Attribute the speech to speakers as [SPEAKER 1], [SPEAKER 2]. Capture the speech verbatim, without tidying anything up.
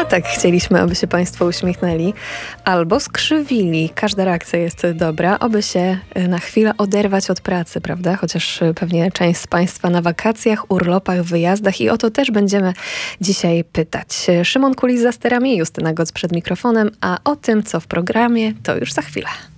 [SPEAKER 1] A tak chcieliśmy, aby się Państwo uśmiechnęli albo skrzywili. Każda reakcja jest dobra, aby się na chwilę oderwać od pracy, prawda? Chociaż pewnie część z Państwa na wakacjach, urlopach, wyjazdach i o to też będziemy dzisiaj pytać. Szymon Kulis za sterami, Justyna Goc przed mikrofonem, a o tym, co w programie, to już za chwilę.